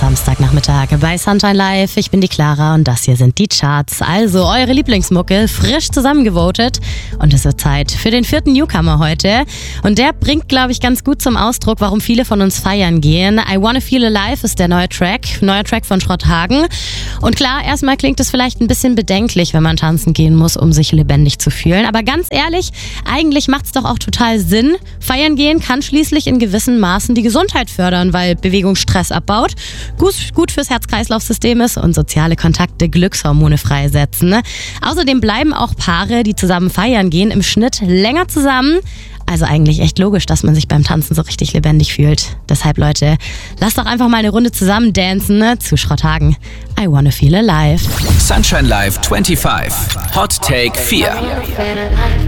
Samstagnachmittag bei Sunshine Live. Ich bin die Clara und das hier sind die Charts. Also eure Lieblingsmucke, frisch zusammengevotet. Und es wird Zeit für den 4. Newcomer heute. Und der bringt, glaube ich, ganz gut zum Ausdruck, warum viele von uns feiern gehen. I Wanna Feel Alive ist der neue Track von Schrotthagen. Und klar, erstmal klingt es vielleicht ein bisschen bedenklich, wenn man tanzen gehen muss, um sich lebendig zu fühlen. Aber ganz ehrlich, eigentlich macht es doch auch total Sinn. Feiern gehen kann schließlich in gewissen Maßen die Gesundheit fördern, weil Bewegung Stress abbaut, gut fürs Herz-Kreislauf-System ist und soziale Kontakte Glückshormone freisetzen. Außerdem bleiben auch Paare, die zusammen feiern gehen, im Schnitt länger zusammen. Also eigentlich echt logisch, dass man sich beim Tanzen so richtig lebendig fühlt. Deshalb, Leute, lasst doch einfach mal eine Runde zusammen dancen, ne? Zu Schrotthagen. I Wanna Feel Alive. Sunshine Live 25. Hot Take 4.